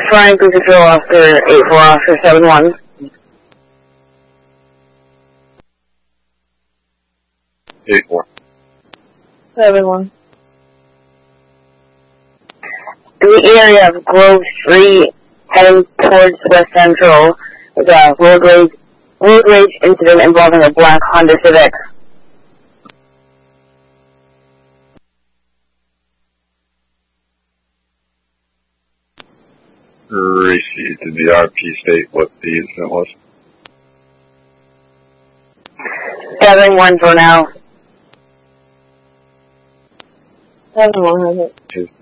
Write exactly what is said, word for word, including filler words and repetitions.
Flying Cruise Control Officer eight four Officer seven one. eight four. seven one. In the area of Grove Street, heading towards West Central, is a road rage, road rage incident involving a black Honda Civic. Receipt. Did the R P state what the incident was? seven one for now. seven one has it.